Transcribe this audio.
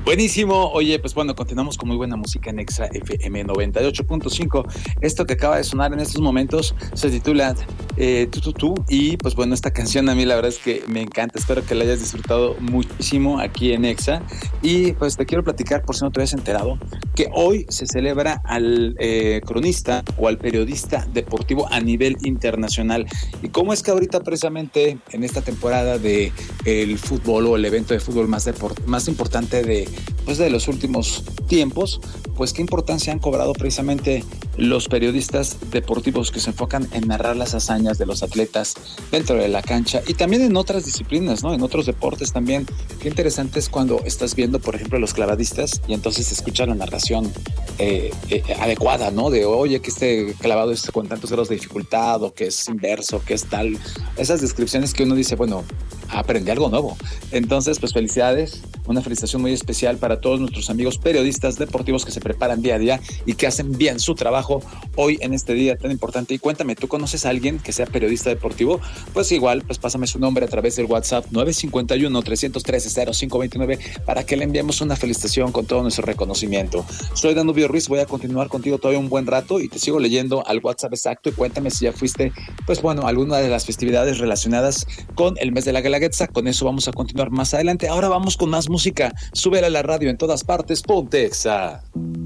Buenísimo. Oye, pues bueno, continuamos con muy buena música en Exa FM 98.5. Esto que acaba de sonar en estos momentos se titula Tú. Y pues bueno, esta canción a mí la verdad es que me encanta. Espero que la hayas disfrutado muchísimo aquí en Exa. Y pues te quiero platicar, por si no te habías enterado, que hoy se celebra al cronista o al periodista deportivo a nivel internacional. Y cómo es que ahorita precisamente en esta temporada de el fútbol o el evento de fútbol más importante de los últimos tiempos, pues qué importancia han cobrado precisamente los periodistas deportivos que se enfocan en narrar las hazañas de los atletas dentro de la cancha y también en otras disciplinas, ¿no? En otros deportes también. Qué interesante es cuando estás viendo, por ejemplo, los clavadistas y entonces se escucha la narración adecuada, ¿no? De, oye, que este clavado es con tantos grados de dificultad o que es inverso, que es tal. Esas descripciones que uno dice, bueno, aprendí algo nuevo. Entonces, pues felicidades, una felicitación muy especial para todos nuestros amigos periodistas deportivos que se preparan día a día y que hacen bien su trabajo hoy en este día tan importante. Y cuéntame, ¿tú conoces a alguien que sea periodista deportivo? Pues igual, pues pásame su nombre a través del WhatsApp 951-313-0529 para que le enviemos una felicitación con todo nuestro reconocimiento. Soy Danubio Ruiz, voy a continuar contigo todavía un buen rato y te sigo leyendo al WhatsApp exacto y cuéntame si ya fuiste, pues bueno, a alguna de las festividades relacionadas con el mes de la Guelaguetza. Con eso vamos a continuar más adelante. Ahora vamos con más música. Súbela a la radio en todas partes. Ponte Exa.